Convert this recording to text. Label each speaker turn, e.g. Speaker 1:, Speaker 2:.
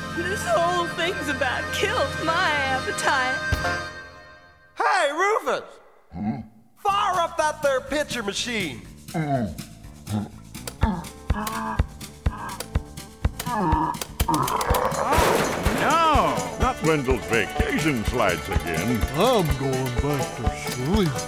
Speaker 1: This whole thing's about killed my appetite.
Speaker 2: Hey, Rufus! Fire up that there pitcher machine.
Speaker 3: No! Not Wendell's vacation slides again.
Speaker 4: I'm going back to sleep.